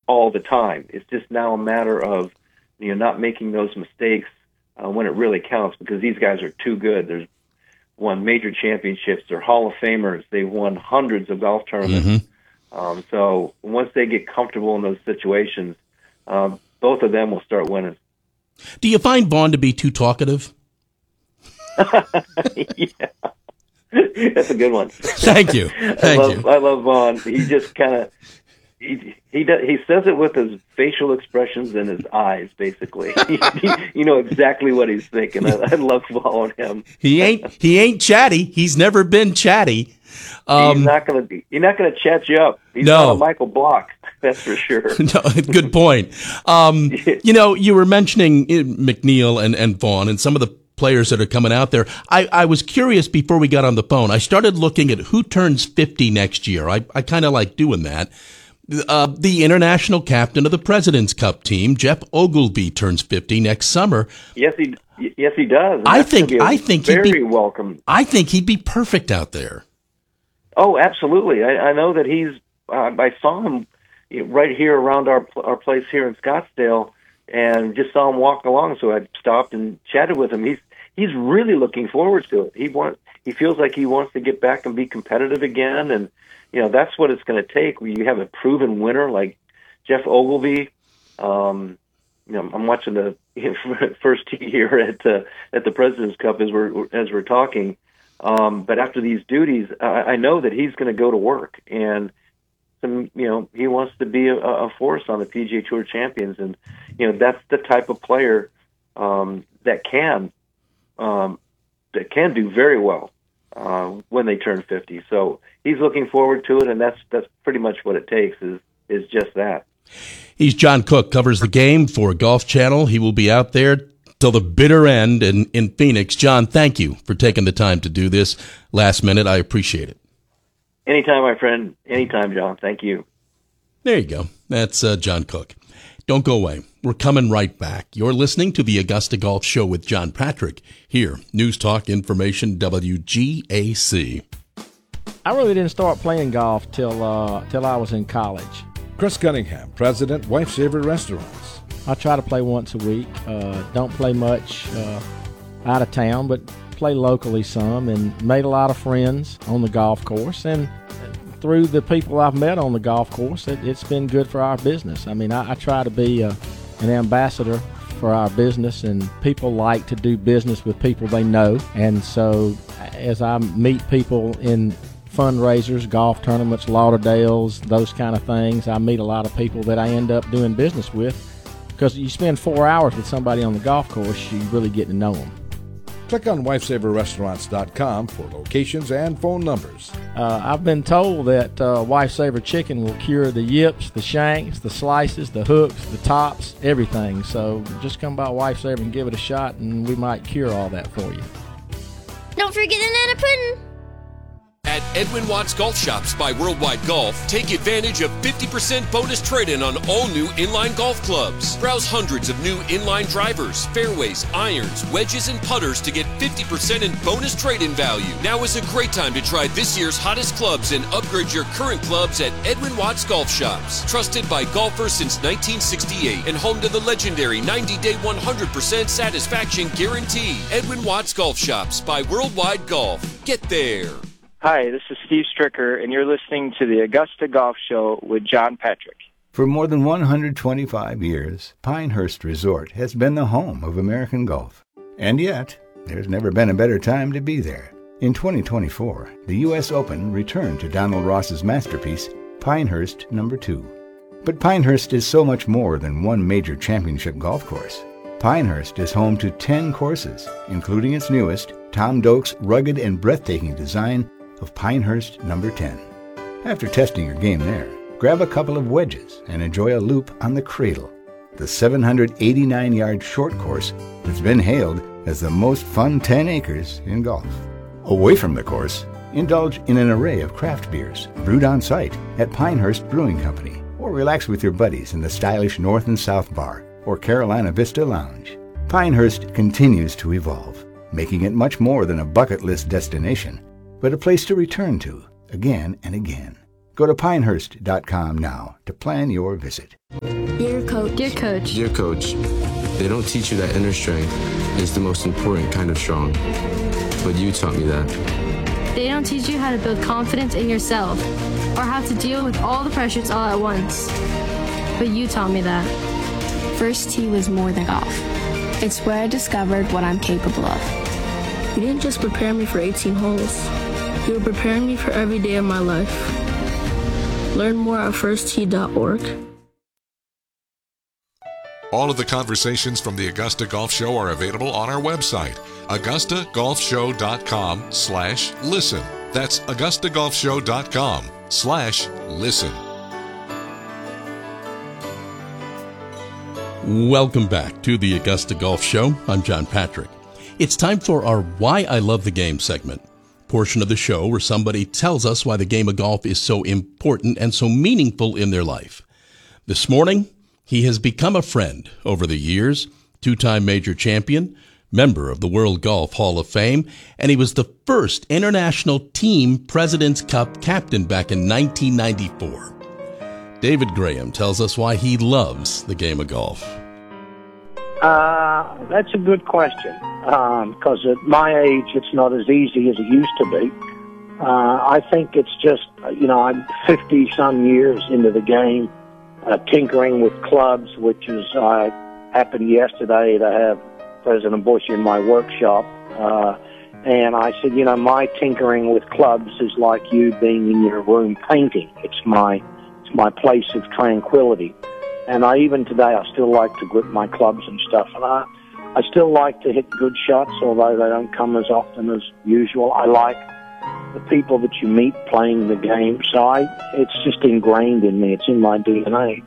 all the time. It's just now a matter of not making those mistakes when it really counts, because these guys are too good. They've won major championships. They're Hall of Famers. They've won hundreds of golf tournaments. So once they get comfortable in those situations, both of them will start winning. Do you find Vaughn to be too talkative? Yeah. That's a good one. Thank you. I love Vaughn. He just kind of he says it with his facial expressions and his eyes, basically. You know exactly what he's thinking. I love following him. He ain't chatty. He's never been chatty. He's not gonna chat you up. He's not a Michael Block, that's for sure. No, good point. You were mentioning McNeil and Vaughn and some of the players that are coming out there. I was curious before we got on the phone. I started looking at who turns 50 next year. I kind of like doing that. The international captain of the President's Cup team, Jeff Ogilvy, turns 50 next summer. Yes, he does. I think he'd be welcome. I think he'd be perfect out there. Oh, absolutely. I know that he's. I saw him right here around our place here in Scottsdale, and just saw him walk along. So I stopped and chatted with him. He's really looking forward to it. He feels like he wants to get back and be competitive again, and that's what it's going to take. When you have a proven winner like Jeff Ogilvy, I'm watching the first tee here at the President's Cup as we're talking. But after these duties, I know that he's going to go to work, and he wants to be a force on the PGA Tour Champions, and that's the type of player that can do very well when they turn 50. So he's looking forward to it, and that's pretty much what it takes is just that. He's John Cook, covers the game for Golf Channel. He will be out there till the bitter end in Phoenix. John, thank you for taking the time to do this last minute. I appreciate it. Anytime, my friend. Anytime, John. Thank you. There you go. That's John Cook. Don't go away. We're coming right back. You're listening to the Augusta Golf Show with John Patrick here. News Talk Information WGAC. I really didn't start playing golf till I was in college. Chris Cunningham, President, Wife Saver Restaurants. I try to play once a week. Don't play much out of town, but play locally some, and made a lot of friends on the golf course. And through the people I've met on the golf course, it's been good for our business. I mean, I try to be an ambassador for our business, and people like to do business with people they know. And so as I meet people in fundraisers, golf tournaments, Lauderdales, those kind of things, I meet a lot of people that I end up doing business with, because you spend 4 hours with somebody on the golf course, you really get to know them. Click on WifeSaverRestaurants.com for locations and phone numbers. I've been told that Wife Saver Chicken will cure the yips, the shanks, the slices, the hooks, the tops, everything. So just come by Wife Saver and give it a shot, and we might cure all that for you. Don't forget the Nana Pudding. At Edwin Watts Golf Shops by Worldwide Golf, take advantage of 50% bonus trade-in on all new inline golf clubs. Browse hundreds of new inline drivers, fairways, irons, wedges, and putters to get 50% in bonus trade-in value. Now is a great time to try this year's hottest clubs and upgrade your current clubs at Edwin Watts Golf Shops. Trusted by golfers since 1968 and home to the legendary 90-day 100% satisfaction guarantee. Edwin Watts Golf Shops by Worldwide Golf. Get there. Hi, this is Steve Stricker, and you're listening to the Augusta Golf Show with John Patrick. For more than 125 years, Pinehurst Resort has been the home of American golf. And yet, there's never been a better time to be there. In 2024, the U.S. Open returned to Donald Ross's masterpiece, Pinehurst No. 2. But Pinehurst is so much more than one major championship golf course. Pinehurst is home to 10 courses, including its newest, Tom Doak's rugged and breathtaking design of Pinehurst No. 10. After testing your game there, grab a couple of wedges and enjoy a loop on the Cradle, the 789-yard short course that's been hailed as the most fun 10 acres in golf. Away from the course, indulge in an array of craft beers brewed on site at Pinehurst Brewing Company, or relax with your buddies in the stylish North and South Bar or Carolina Vista Lounge. Pinehurst continues to evolve, making it much more than a bucket list destination, but a place to return to again and again. Go to pinehurst.com now to plan your visit. Dear Coach. Dear Coach. Dear Coach, they don't teach you that inner strength is the most important kind of strong. But you taught me that. They don't teach you how to build confidence in yourself or how to deal with all the pressures all at once. But you taught me that. First tee was more than golf. It's where I discovered what I'm capable of. You didn't just prepare me for 18 holes. You were preparing me for every day of my life. Learn more at firsttee.org. All of the conversations from the Augusta Golf Show are available on our website, AugustaGolfShow.com/listen. That's AugustaGolfShow.com/listen. Welcome back to the Augusta Golf Show. I'm John Patrick. It's time for our Why I Love the Game segment, portion of the show where somebody tells us why the game of golf is so important and so meaningful in their life. This morning, he has become a friend over the years, two-time major champion, member of the World Golf Hall of Fame, and he was the first International Team President's Cup captain back in 1994. David Graham tells us why he loves the game of golf. That's a good question, because at my age, it's not as easy as it used to be. I think it's just, I'm 50-some years into the game, tinkering with clubs, which is, happened yesterday to have President Bush in my workshop. And I said, my tinkering with clubs is like you being in your room painting. It's my place of tranquility. And even today, I still like to grip my clubs and stuff. And I still like to hit good shots, although they don't come as often as usual. I like the people that you meet playing the game. So it's just ingrained in me. It's in my DNA.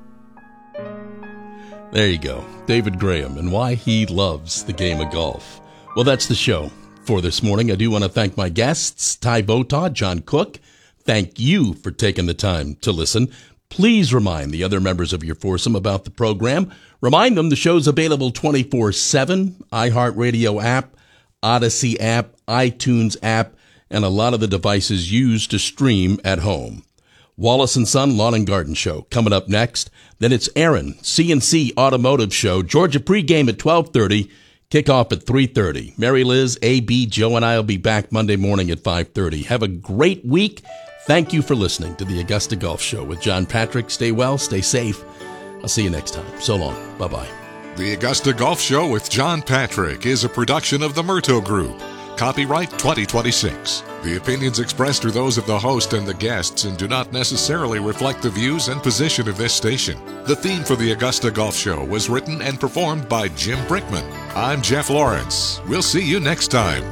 There you go. David Graham and why he loves the game of golf. Well, that's the show for this morning. I do want to thank my guests, Ty Votaw, John Cook. Thank you for taking the time to listen. Please remind the other members of your foursome about the program. Remind them the show's available 24/7, iHeartRadio app, Odyssey app, iTunes app, and a lot of the devices used to stream at home. Wallace & Son Lawn and Garden Show coming up next. Then it's Aaron, C&C Automotive Show, Georgia pregame at 12:30, kickoff at 3:30. Mary Liz, AB, Joe, and I will be back Monday morning at 5:30. Have a great week. Thank you for listening to the Augusta Golf Show with John Patrick. Stay well, stay safe. I'll see you next time. So long. Bye-bye. The Augusta Golf Show with John Patrick is a production of the Murto Group. Copyright 2026. The opinions expressed are those of the host and the guests and do not necessarily reflect the views and position of this station. The theme for the Augusta Golf Show was written and performed by Jim Brickman. I'm Jeff Lawrence. We'll see you next time.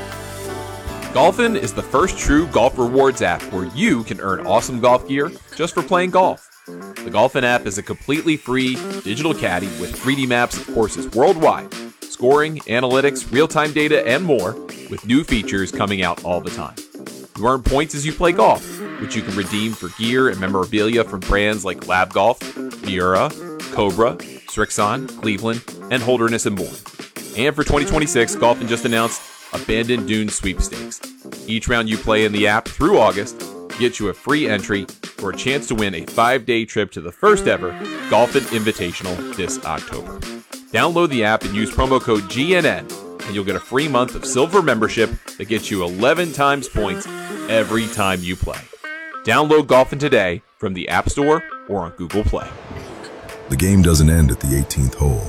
Golfin is the first true golf rewards app where you can earn awesome golf gear just for playing golf. The Golfin app is a completely free digital caddy with 3D maps of courses worldwide, scoring, analytics, real-time data, and more, with new features coming out all the time. You earn points as you play golf, which you can redeem for gear and memorabilia from brands like Lab Golf, Miura, Cobra, Strixon, Cleveland, and Holderness and more. And for 2026, Golfin just announced Abandoned Dunes Sweepstakes. Each round you play in the app through August gets you a free entry for a chance to win a 5-day trip to the first ever Golfin Invitational this October. Download the app and use promo code GNN, and you'll get a free month of silver membership that gets you 11 times points every time you play. Download Golfin today from the App Store or on Google Play. The game doesn't end at the 18th hole.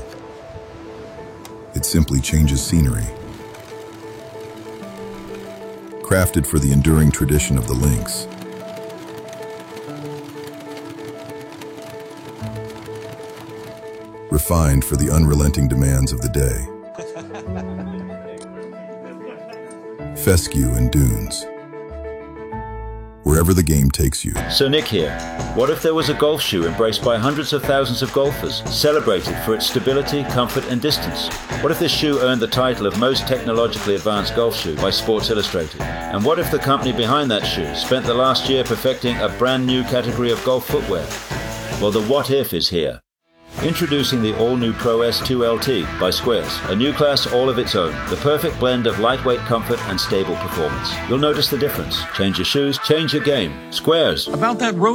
It simply changes scenery. Crafted for the enduring tradition of the links. Refined for the unrelenting demands of the day. Fescue and Dunes. Wherever the game takes you. So Nick here. What if there was a golf shoe embraced by hundreds of thousands of golfers, celebrated for its stability, comfort and distance? What if this shoe earned the title of most technologically advanced golf shoe by Sports Illustrated? And what if the company behind that shoe spent the last year perfecting a brand new category of golf footwear? Well, the what if is here. Introducing the all-new Pro S2 LT by Squares, a new class all of its own. The perfect blend of lightweight comfort and stable performance. You'll notice the difference. Change your shoes, change your game. Squares. About that road